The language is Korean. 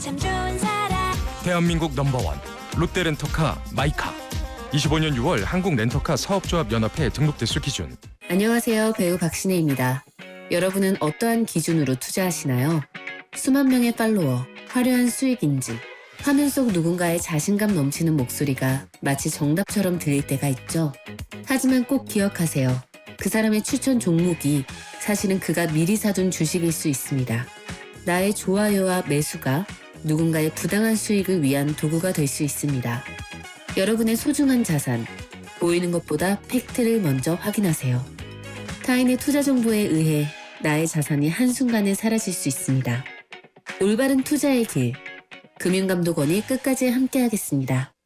참 좋은 사람. 대한민국 넘버원 롯데렌터카 마이카 25년 6월 한국렌터카 사업조합연합회 등록 대수 기준. 안녕하세요. 배우 박신혜입니다. 여러분은 어떠한 기준으로 투자하시나요? 수만 명의 팔로워, 화려한 수익인지, 화면 속 누군가의 자신감 넘치는 목소리가 마치 정답처럼 들릴 때가 있죠. 하지만 꼭 기억하세요. 그 사람의 추천 종목이 사실은 그가 미리 사둔 주식일 수 있습니다. 나의 좋아요와 매수가 누군가의 부당한 수익을 위한 도구가 될 수 있습니다. 여러분의 소중한 자산, 보이는 것보다 팩트를 먼저 확인하세요. 타인의 투자 정보에 의해 나의 자산이 한순간에 사라질 수 있습니다. 올바른 투자의 길, 금융감독원이 끝까지 함께하겠습니다.